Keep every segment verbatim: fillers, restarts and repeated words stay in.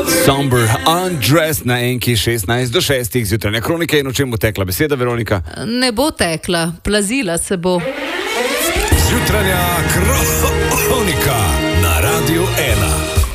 Somber Undressed na enki šestnajst do šestih zjutrajne kronike. In o čem bo tekla beseda, Veronika? Ne bo tekla, plazila se bo. Zjutranja kronika na Radiu ena.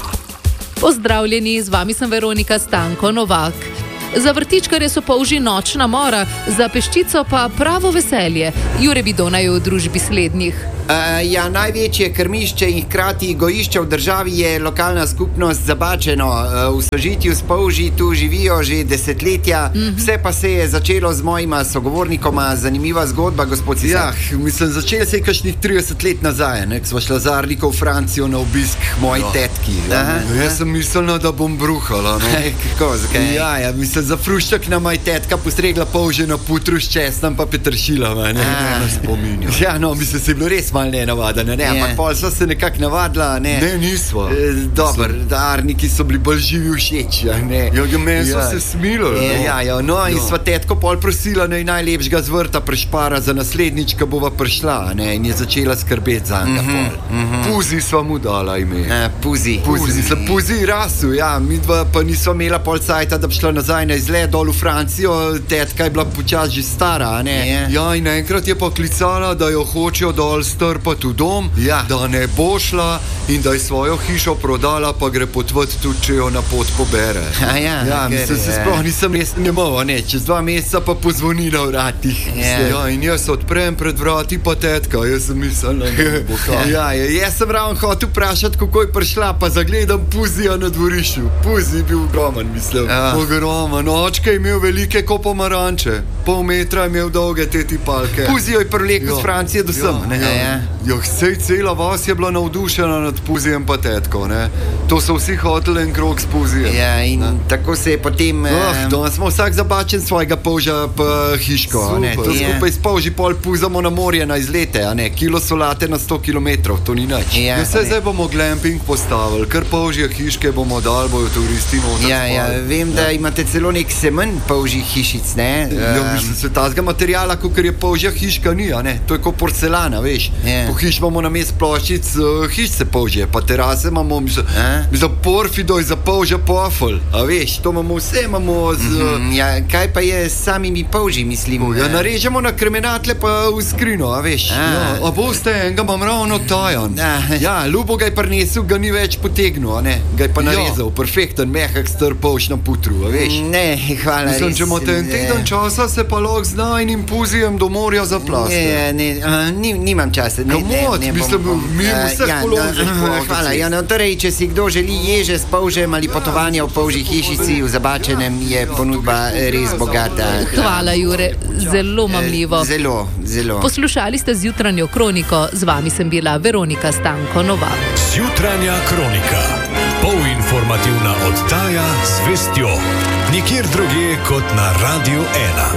Pozdravljeni, z vami sem Veronika Stanko Novak. Za vrtičkarje so polži nočna mora, za peščico pa pravo veselje. Jure Bidona je v družbi slednjih. Uh, ja, največje krmišče in hkrati gojišče v državi je lokalna skupnost Zabačeno. Uh, v sožitju s polži tu živijo že desetletja. Mm-hmm. Vse pa se je začelo z mojima sogovornikoma. Zanimiva zgodba, gospod Cisar. Ja, mislim, začelo se je kakšnih trideset let nazaj, ne, ko sva šla z Arliko v Francijo na obisk k moji tetki. Ja, jaz sem mislila, da bom bruhala. No. Kako, zakaj? Ja, ja, mislim, za fruščak na moja tetka postregla polže na putru s česnom pa petršilama. Ne, ne, ne spominjam. Ja, no, mislim, se je bilo res malo nenavadno, ne, yeah. ampak pol so se nekako navadila, ne. Ne, nisva. E, dober, Arniki so bili bolj živi všeč, ne. Ja, ja, meni so ja. se smilo. Yeah. Ja, ja, no, in no. sva tetko pol prosila, naj najlepšega zvrta prešpara za naslednjič, ko bova prišla, ne, in je začela skrbeti za njega mm-hmm. pol. Mm-hmm. Puzi sva mu dala ime. Uh, puzi. Puzi. Puzi, sem Puzi rasu, ja, midva pa nisva imela pol cajta, da bi šla nazaj na izlet dol v Francijo, tetka je bila počas že stara, ne. Yeah. Ja, in enkrat je pa klicala, da jo hočejo dol strpati v dom, ja. da ne bo šla in da je svojo hišo prodala, pa gre potvati tudi, če jo na pot pobere. A ja, ja mislim, se sploh nisem res nemal, ne, čez dva meseca pa pozvoni na vratih. Ja. Ja, in jaz odprem pred vrati, pa tetka, jaz sem mislil, da bo kaj. Ja, ja, jaz sem ravno hotel vprašati, kako je prišla, pa zagledam Puzija na dvorišču. Puzi je bil ogromen, mislim. Ja. Ogromen, očka je imel velike ko pomaranče, pol metra je imel dolge te tipalke. Puzi jo je privlekel z Francije do sem, ja. ne. Ja, ja. Jo, sej cela vas je bila navdušena nad Puzijem pa tetko, ne. To so vsi hoteli en krog s Puzijem. Ja, in ne? Tako se je potem... Oh, danes smo vsak zabačen svojega polža pa hiško, super, ne. To yeah. skupaj s polži pol puzamo na morje na izlete, a ne. Kilo solate na sto kilometrov, to ni nič. Ja, ja, zdaj bomo glamping postavili, kar polžje hiške bomo dali, bojo turisti noter. Ja, ja, vem, da ja. imate celo nek semen polžjih hišic, ne. Ja, mislim, se tazga materijala, kakor je polžja hiška ni, a ne. To je kot porcelana, veš. Yeah. Hiš imamo na mest ploščic, uh, hiš se polžje, pa terase imamo, mislim, za porfido za polžja pofol, a veš, to imamo vse, imamo z... Mm-hmm. Ja, kaj pa je s samimi polžji, mislim? Uh, ja, narežemo na kremenatle pa v skrino, a veš. A, ja, a boste, enega imam ravno tajan. A. Ja, Ljubo ga je prinesel, ga ni več potegnil, a ne, ga je pa narezal, ja. Perfekten, mehak star polž na putru, a veš. Ne, hvala, mislim, res. Če imate en teden časa, se pa lahko z najnim Puzijem do morja zaplaste. Ne, ne, uh, ni, nimam časa, ne. Moc, ne, mislim, bom, bom, mi vseh ja, položih no, hvala, ja, no, torej, če si kdo želi ježe s polžem ali potovanja v polžji hišici v Zabačenem, je ponudba res bogata. Hvala, Jure, zelo mamljivo. Zelo, zelo. Poslušali ste Zjutranjo kroniko, z vami sem bila Veronika Stanko Novak. Zjutranja kronika, polinformativna oddaja z vestjo, nikjer drugje kot na Radiu ena.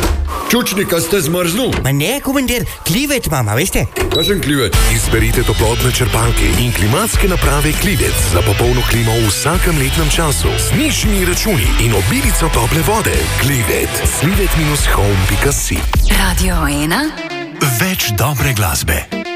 Čučnika ste zmrznul? Ma ne, komandir, klivet mama, veste? Kaj sem klivet? Izberite toplotne črpalke in klimatske naprave Klivet za popolno klimo v vsakem letnem času z nižjimi računi in obilico tople vode. Klivet. klivet dash home pika si. Radio ena. Več dobre glasbe.